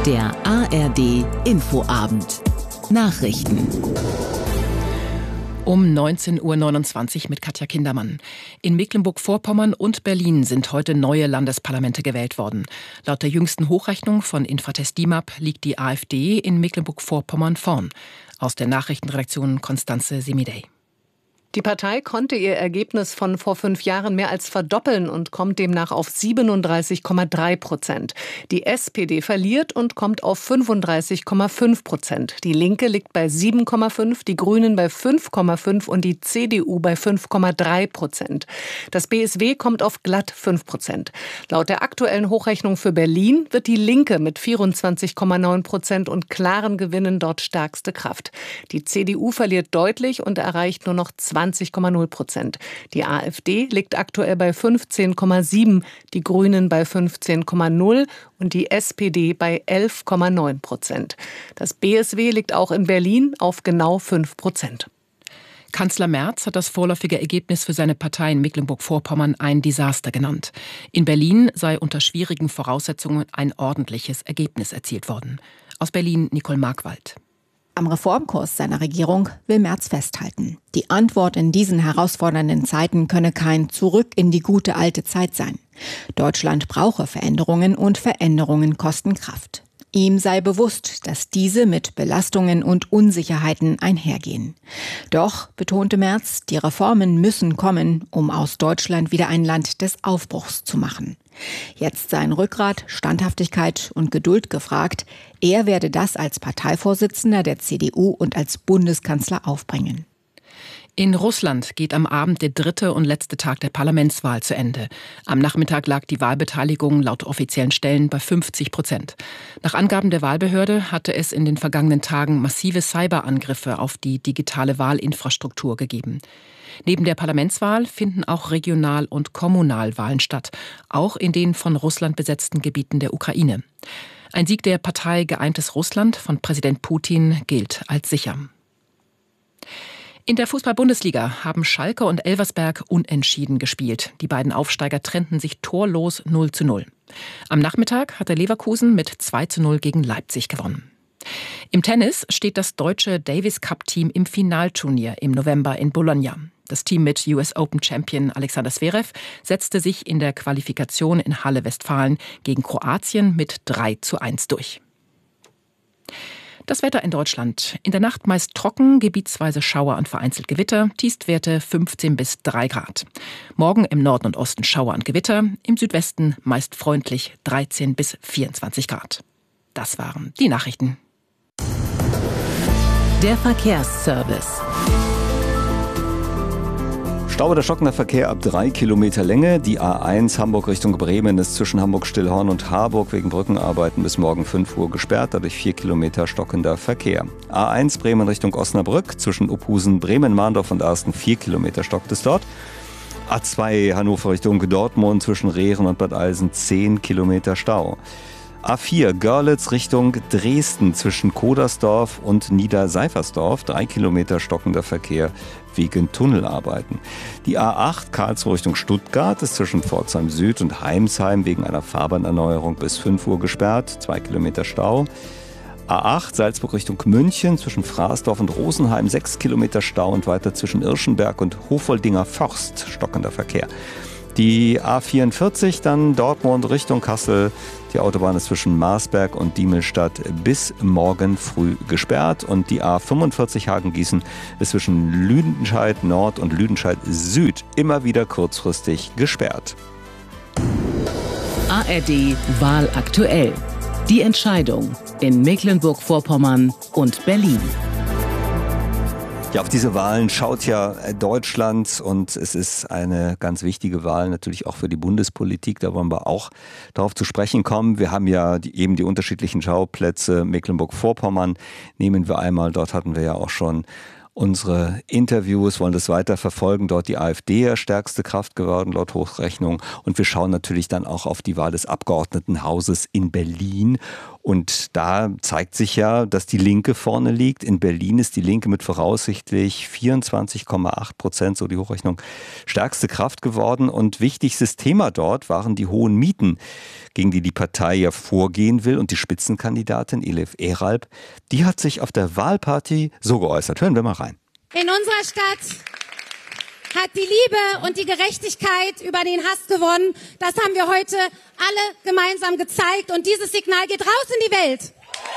Der ARD Infoabend. Nachrichten. Um 19.29 Uhr mit Katja Kindermann. In Mecklenburg-Vorpommern und Berlin sind heute neue Landesparlamente gewählt worden. Laut der jüngsten Hochrechnung von Infratest DIMAP liegt die AfD in Mecklenburg-Vorpommern vorn. Aus der Nachrichtenredaktion Constanze Semidey. Die Partei konnte ihr Ergebnis von vor 5 Jahren mehr als verdoppeln und kommt demnach auf 37,3%. Die SPD verliert und kommt auf 35,5%. Die Linke liegt bei 7,5%, die Grünen bei 5,5% und die CDU bei 5,3%. Das BSW kommt auf glatt 5%. Laut der aktuellen Hochrechnung für Berlin wird die Linke mit 24,9% und klaren Gewinnen dort stärkste Kraft. Die CDU verliert deutlich und erreicht nur noch 20,0%. Die AfD liegt aktuell bei 15,7%, die Grünen bei 15,0% und die SPD bei 11,9%. Das BSW liegt auch in Berlin auf genau 5%. Kanzler Merz hat das vorläufige Ergebnis für seine Partei in Mecklenburg-Vorpommern ein Desaster genannt. In Berlin sei unter schwierigen Voraussetzungen ein ordentliches Ergebnis erzielt worden. Aus Berlin Nicole Markwald. Am Reformkurs seiner Regierung will Merz festhalten. Die Antwort in diesen herausfordernden Zeiten könne kein Zurück in die gute alte Zeit sein. Deutschland brauche Veränderungen und Veränderungen kosten Kraft. Ihm sei bewusst, dass diese mit Belastungen und Unsicherheiten einhergehen. Doch, betonte Merz, die Reformen müssen kommen, um aus Deutschland wieder ein Land des Aufbruchs zu machen. Jetzt seien Rückgrat, Standhaftigkeit und Geduld gefragt. Er werde das als Parteivorsitzender der CDU und als Bundeskanzler aufbringen. In Russland geht am Abend der 3. und letzte Tag der Parlamentswahl zu Ende. Am Nachmittag lag die Wahlbeteiligung laut offiziellen Stellen bei 50%. Nach Angaben der Wahlbehörde hatte es in den vergangenen Tagen massive Cyberangriffe auf die digitale Wahlinfrastruktur gegeben. Neben der Parlamentswahl finden auch Regional- und Kommunalwahlen statt, auch in den von Russland besetzten Gebieten der Ukraine. Ein Sieg der Partei Geeintes Russland von Präsident Putin gilt als sicher. In der Fußball-Bundesliga haben Schalke und Elversberg unentschieden gespielt. Die beiden Aufsteiger trennten sich torlos 0:0. Am Nachmittag hatte Leverkusen mit 2:0 gegen Leipzig gewonnen. Im Tennis steht das deutsche Davis-Cup-Team im Finalturnier im November in Bologna. Das Team mit US-Open-Champion Alexander Zverev setzte sich in der Qualifikation in Halle Westfalen gegen Kroatien mit 3:1 durch. Das Wetter in Deutschland. In der Nacht meist trocken, gebietsweise Schauer und vereinzelt Gewitter, Tiefstwerte 15 bis 3 Grad. Morgen im Norden und Osten Schauer und Gewitter, im Südwesten meist freundlich 13 bis 24 Grad. Das waren die Nachrichten. Der Verkehrsservice. Stau oder stockender Verkehr ab 3 Kilometer Länge. Die A1 Hamburg Richtung Bremen ist zwischen Hamburg-Stillhorn und Harburg wegen Brückenarbeiten bis morgen 5 Uhr gesperrt, dadurch 4 Kilometer stockender Verkehr. A1 Bremen Richtung Osnabrück zwischen Uphusen, Bremen-Mahndorf und Arsten 4 Kilometer stockt es dort. A2 Hannover Richtung Dortmund zwischen Rehren und Bad Eilsen 10 Kilometer Stau. A4 Görlitz Richtung Dresden zwischen Kodersdorf und Niederseifersdorf 3 Kilometer stockender Verkehr wegen Tunnelarbeiten. Die A8 Karlsruhe Richtung Stuttgart ist zwischen Pforzheim Süd und Heimsheim wegen einer Fahrbahnerneuerung bis 5 Uhr gesperrt, 2 Kilometer Stau. A8 Salzburg Richtung München zwischen Fraßdorf und Rosenheim 6 Kilometer Stau und weiter zwischen Irschenberg und Hofoldinger Forst stockender Verkehr. Die A44 dann Dortmund Richtung Kassel. Die Autobahn ist zwischen Marsberg und Diemelstadt bis morgen früh gesperrt. Und die A45 Hagen-Gießen ist zwischen Lüdenscheid Nord und Lüdenscheid Süd immer wieder kurzfristig gesperrt. ARD Wahl aktuell. Die Entscheidung in Mecklenburg-Vorpommern und Berlin. Ja, auf diese Wahlen schaut ja Deutschland und es ist eine ganz wichtige Wahl, natürlich auch für die Bundespolitik. Da wollen wir auch darauf zu sprechen kommen. Wir haben ja eben die unterschiedlichen Schauplätze. Mecklenburg-Vorpommern nehmen wir einmal. Dort hatten wir ja auch schon unsere Interviews, wollen das weiter verfolgen. Dort die AfD stärkste Kraft geworden, laut Hochrechnung. Und wir schauen natürlich dann auch auf die Wahl des Abgeordnetenhauses in Berlin. Und da zeigt sich ja, dass die Linke vorne liegt. In Berlin ist die Linke mit voraussichtlich 24,8%, so die Hochrechnung, stärkste Kraft geworden. Und wichtigstes Thema dort waren die hohen Mieten, gegen die Partei ja vorgehen will. Und die Spitzenkandidatin Elif Eralp, die hat sich auf der Wahlparty so geäußert. Hören wir mal rein. In unserer Stadt hat die Liebe und die Gerechtigkeit über den Hass gewonnen. Das haben wir heute alle gemeinsam gezeigt. Und dieses Signal geht raus in die Welt.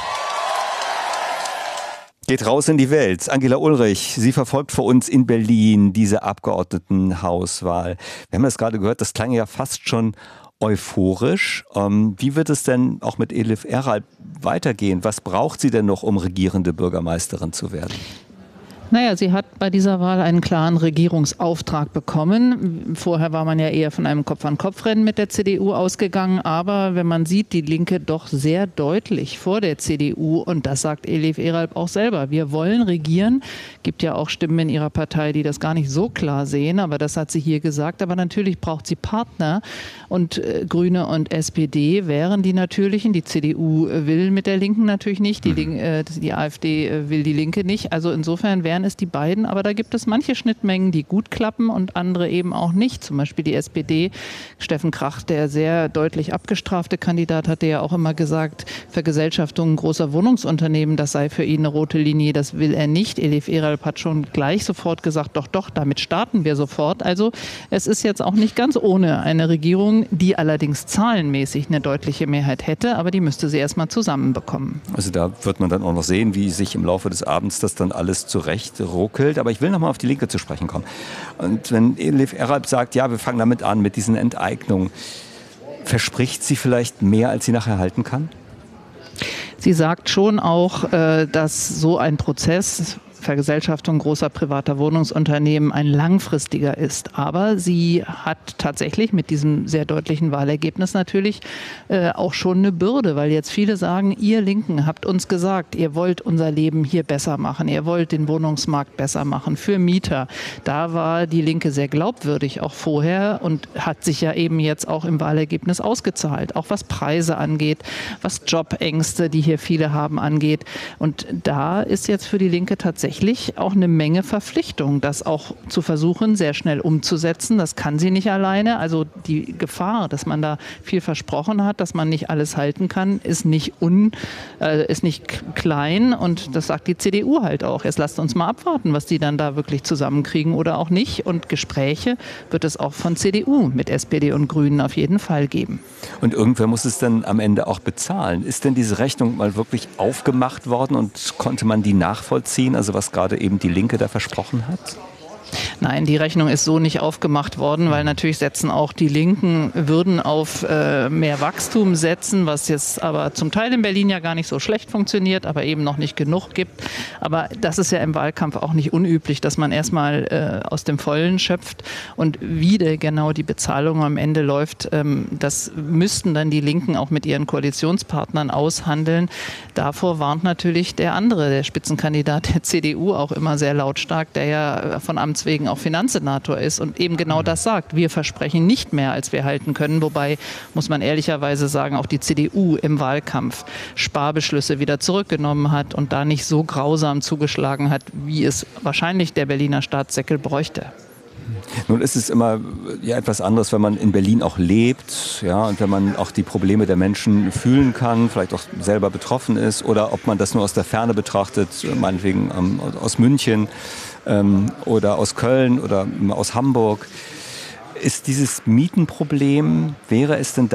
Geht raus in die Welt. Angela Ulrich, sie verfolgt für uns in Berlin diese Abgeordnetenhauswahl. Wir haben das gerade gehört, das klang ja fast schon euphorisch. Wie wird es denn auch mit Elif Eralp weitergehen? Was braucht sie denn noch, um regierende Bürgermeisterin zu werden? Naja, sie hat bei dieser Wahl einen klaren Regierungsauftrag bekommen. Vorher war man ja eher von einem Kopf-an-Kopf-Rennen mit der CDU ausgegangen. Aber wenn man sieht, die Linke doch sehr deutlich vor der CDU. Und das sagt Elif Eralp auch selber. Wir wollen regieren. Gibt ja auch Stimmen in ihrer Partei, die das gar nicht so klar sehen. Aber das hat sie hier gesagt. Aber natürlich braucht sie Partner. Und Grüne und SPD wären die natürlichen. Die CDU will mit der Linken natürlich nicht. Die AfD will die Linke nicht. Also insofern wären es die beiden, aber da gibt es manche Schnittmengen, die gut klappen und andere eben auch nicht. Zum Beispiel die SPD. Steffen Krach, der sehr deutlich abgestrafte Kandidat, hatte ja auch immer gesagt, Vergesellschaftung großer Wohnungsunternehmen, das sei für ihn eine rote Linie, das will er nicht. Elif Eralp hat schon gleich sofort gesagt, doch, damit starten wir sofort. Also es ist jetzt auch nicht ganz ohne eine Regierung, die allerdings zahlenmäßig eine deutliche Mehrheit hätte, aber die müsste sie erstmal zusammenbekommen. Also da wird man dann auch noch sehen, wie sich im Laufe des Abends das dann alles zurecht ruckelt. Aber ich will noch mal auf die Linke zu sprechen kommen. Und wenn Elif Eralp sagt, ja, wir fangen damit an, mit diesen Enteignungen, verspricht sie vielleicht mehr, als sie nachher halten kann? Sie sagt schon auch, dass so ein Prozess, Vergesellschaftung großer privater Wohnungsunternehmen, ein langfristiger ist. Aber sie hat tatsächlich mit diesem sehr deutlichen Wahlergebnis natürlich auch schon eine Bürde, weil jetzt viele sagen, ihr Linken habt uns gesagt, ihr wollt unser Leben hier besser machen, ihr wollt den Wohnungsmarkt besser machen für Mieter. Da war die Linke sehr glaubwürdig auch vorher und hat sich ja eben jetzt auch im Wahlergebnis ausgezahlt, auch was Preise angeht, was Jobängste, die hier viele haben, angeht. Und da ist jetzt für die Linke tatsächlich auch eine Menge Verpflichtung, das auch zu versuchen, sehr schnell umzusetzen. Das kann sie nicht alleine. Also die Gefahr, dass man da viel versprochen hat, dass man nicht alles halten kann, ist nicht klein. Und das sagt die CDU halt auch. Jetzt lasst uns mal abwarten, was die dann da wirklich zusammenkriegen oder auch nicht. Und Gespräche wird es auch von CDU mit SPD und Grünen auf jeden Fall geben. Und irgendwer muss es dann am Ende auch bezahlen. Ist denn diese Rechnung mal wirklich aufgemacht worden und konnte man die nachvollziehen? Also was gerade eben die Linke da versprochen hat? Nein, die Rechnung ist so nicht aufgemacht worden, weil natürlich setzen auch die Linken, würden auf mehr Wachstum setzen, was jetzt aber zum Teil in Berlin ja gar nicht so schlecht funktioniert, aber eben noch nicht genug gibt. Aber das ist ja im Wahlkampf auch nicht unüblich, dass man erstmal aus dem Vollen schöpft und wie genau die Bezahlung am Ende läuft, das müssten dann die Linken auch mit ihren Koalitionspartnern aushandeln. Davor warnt natürlich der Spitzenkandidat der CDU auch immer sehr lautstark, der ja von Amts wegen auch Finanzsenator ist und eben genau das sagt. Wir versprechen nicht mehr, als wir halten können. Wobei, muss man ehrlicherweise sagen, auch die CDU im Wahlkampf Sparbeschlüsse wieder zurückgenommen hat und da nicht so grausam zugeschlagen hat, wie es wahrscheinlich der Berliner Staatssäckel bräuchte. Nun ist es immer etwas anderes, wenn man in Berlin auch lebt, ja, und wenn man auch die Probleme der Menschen fühlen kann, vielleicht auch selber betroffen ist, oder ob man das nur aus der Ferne betrachtet, meinetwegen aus München oder aus Köln oder aus Hamburg. Ist dieses Mietenproblem, gäbe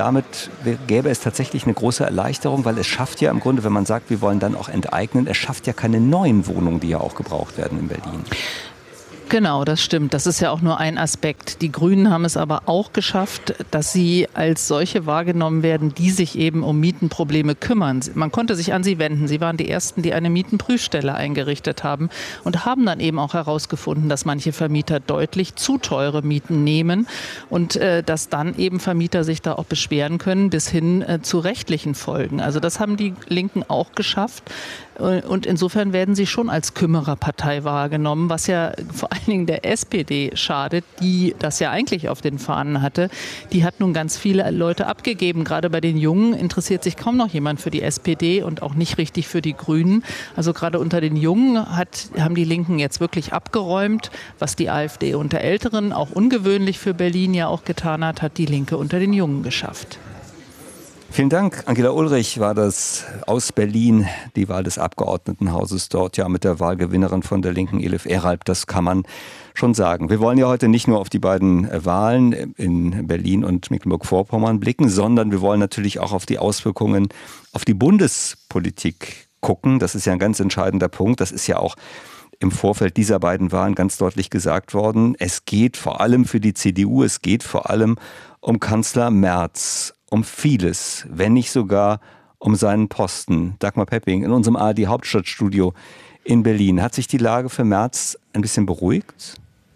es tatsächlich eine große Erleichterung, weil es schafft ja im Grunde, wenn man sagt, wir wollen dann auch enteignen, es schafft ja keine neuen Wohnungen, die ja auch gebraucht werden in Berlin. Genau, das stimmt. Das ist ja auch nur ein Aspekt. Die Grünen haben es aber auch geschafft, dass sie als solche wahrgenommen werden, die sich eben um Mietenprobleme kümmern. Man konnte sich an sie wenden. Sie waren die Ersten, die eine Mietenprüfstelle eingerichtet haben und haben dann eben auch herausgefunden, dass manche Vermieter deutlich zu teure Mieten nehmen und dass dann eben Vermieter sich da auch beschweren können bis hin zu rechtlichen Folgen. Also das haben die Linken auch geschafft. Und insofern werden sie schon als Kümmererpartei wahrgenommen, was ja vor allem allen Dingen der SPD schadet, die das ja eigentlich auf den Fahnen hatte. Die hat nun ganz viele Leute abgegeben. Gerade bei den Jungen interessiert sich kaum noch jemand für die SPD und auch nicht richtig für die Grünen. Also gerade unter den Jungen haben die Linken jetzt wirklich abgeräumt. Was die AfD unter Älteren, auch ungewöhnlich für Berlin ja auch getan hat die Linke unter den Jungen geschafft. Vielen Dank. Angela Ulrich war das aus Berlin, die Wahl des Abgeordnetenhauses dort, ja mit der Wahlgewinnerin von der Linken, Elif Eralp, das kann man schon sagen. Wir wollen ja heute nicht nur auf die beiden Wahlen in Berlin und Mecklenburg-Vorpommern blicken, sondern wir wollen natürlich auch auf die Auswirkungen auf die Bundespolitik gucken. Das ist ja ein ganz entscheidender Punkt. Das ist ja auch im Vorfeld dieser beiden Wahlen ganz deutlich gesagt worden. Es geht vor allem für die CDU, es geht vor allem um Kanzler Merz. Um vieles, wenn nicht sogar um seinen Posten. Dagmar Pepping in unserem ARD-Hauptstadtstudio in Berlin. Hat sich die Lage für Merz ein bisschen beruhigt?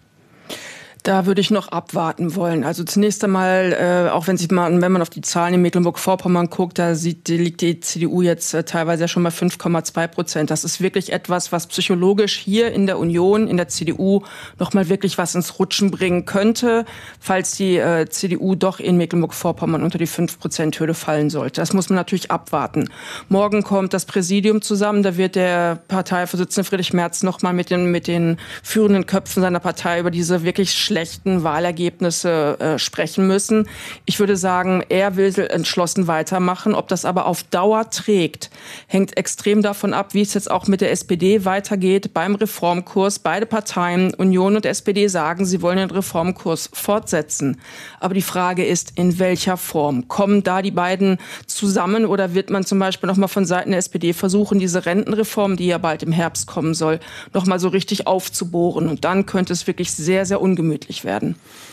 Da würde ich noch abwarten wollen. Also zunächst einmal, auch wenn man auf die Zahlen in Mecklenburg-Vorpommern guckt, liegt die CDU jetzt teilweise ja schon bei 5,2%. Das ist wirklich etwas, was psychologisch hier in der Union, in der CDU noch mal wirklich was ins Rutschen bringen könnte, falls die CDU doch in Mecklenburg-Vorpommern unter die 5%-Hürde fallen sollte. Das muss man natürlich abwarten. Morgen kommt das Präsidium zusammen. Da wird der Parteivorsitzende Friedrich Merz noch mal mit den führenden Köpfen seiner Partei über diese wirklich schlechten Wahlergebnisse sprechen müssen. Ich würde sagen, er will entschlossen weitermachen. Ob das aber auf Dauer trägt, hängt extrem davon ab, wie es jetzt auch mit der SPD weitergeht beim Reformkurs. Beide Parteien, Union und SPD, sagen, sie wollen den Reformkurs fortsetzen. Aber die Frage ist, in welcher Form? Kommen da die beiden zusammen oder wird man zum Beispiel noch mal von Seiten der SPD versuchen, diese Rentenreform, die ja bald im Herbst kommen soll, noch mal so richtig aufzubohren? Und dann könnte es wirklich sehr, sehr ungemütlich werden.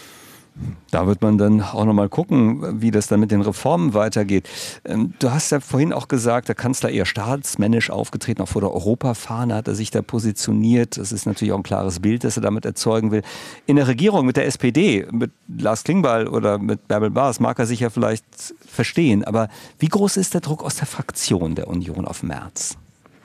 Da wird man dann auch noch mal gucken, wie das dann mit den Reformen weitergeht. Du hast ja vorhin auch gesagt, der Kanzler eher staatsmännisch aufgetreten, auch vor der Europafahne hat er sich da positioniert. Das ist natürlich auch ein klares Bild, das er damit erzeugen will. In der Regierung mit der SPD, mit Lars Klingbeil oder mit Bärbel Baas mag er sich ja vielleicht verstehen. Aber wie groß ist der Druck aus der Fraktion der Union auf Merz?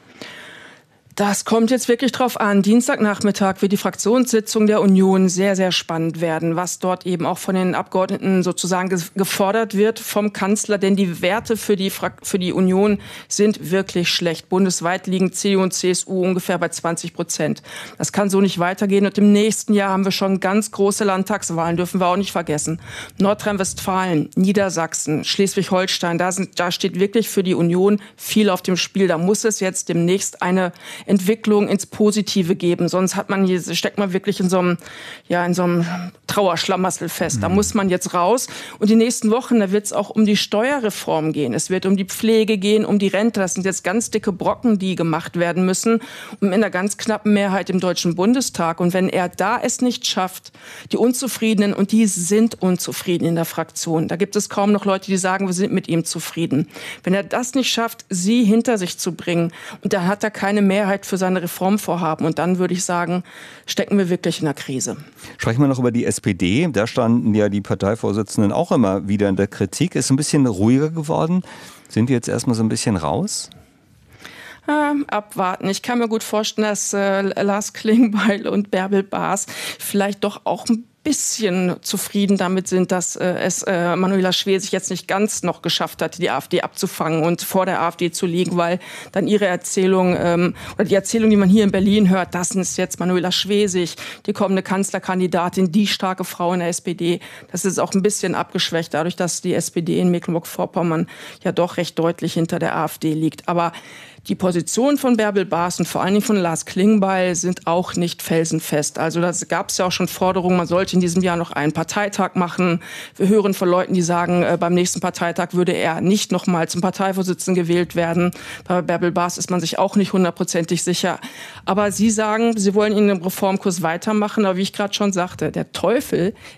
Das kommt jetzt wirklich drauf an. Dienstagnachmittag wird die Fraktionssitzung der Union sehr, sehr spannend werden, was dort eben auch von den Abgeordneten sozusagen gefordert wird vom Kanzler. Denn die Werte für die Union sind wirklich schlecht. Bundesweit liegen CDU und CSU ungefähr bei 20%. Das kann so nicht weitergehen. Und im nächsten Jahr haben wir schon ganz große Landtagswahlen, dürfen wir auch nicht vergessen. Nordrhein-Westfalen, Niedersachsen, Schleswig-Holstein, da steht wirklich für die Union viel auf dem Spiel. Da muss es jetzt demnächst eine Entwicklung ins Positive geben. Sonst steckt man wirklich in so einem Trauerschlamassel fest. Da muss man jetzt raus. Und die nächsten Wochen, da wird es auch um die Steuerreform gehen. Es wird um die Pflege gehen, um die Rente. Das sind jetzt ganz dicke Brocken, die gemacht werden müssen. Und mit einer ganz knappen Mehrheit im Deutschen Bundestag. Und wenn er da es nicht schafft, die Unzufriedenen, und die sind unzufrieden in der Fraktion. Da gibt es kaum noch Leute, die sagen, wir sind mit ihm zufrieden. Wenn er das nicht schafft, sie hinter sich zu bringen, und da hat er keine Mehrheit für seine Reformvorhaben. Und dann würde ich sagen, stecken wir wirklich in der Krise. Sprechen wir noch über die SPD. Da standen ja die Parteivorsitzenden auch immer wieder in der Kritik. Ist ein bisschen ruhiger geworden. Sind die jetzt erstmal so ein bisschen raus? Abwarten. Ich kann mir gut vorstellen, dass Lars Klingbeil und Bärbel Baas vielleicht doch auch ein bisschen zufrieden damit sind, dass es Manuela Schwesig jetzt nicht ganz noch geschafft hat, die AfD abzufangen und vor der AfD zu liegen, weil dann ihre Erzählung oder die Erzählung, die man hier in Berlin hört, das ist jetzt Manuela Schwesig, die kommende Kanzlerkandidatin, die starke Frau in der SPD. Das ist auch ein bisschen abgeschwächt, dadurch, dass die SPD in Mecklenburg-Vorpommern ja doch recht deutlich hinter der AfD liegt. Aber die Positionen von Bärbel Baas und vor allen Dingen von Lars Klingbeil sind auch nicht felsenfest. Also da gab es ja auch schon Forderungen, man sollte in diesem Jahr noch einen Parteitag machen. Wir hören von Leuten, die sagen, beim nächsten Parteitag würde er nicht noch mal zum Parteivorsitzenden gewählt werden. Bei Bärbel Baas ist man sich auch nicht hundertprozentig sicher. Aber sie sagen, sie wollen in dem Reformkurs weitermachen. Aber wie ich gerade schon sagte, der Teufel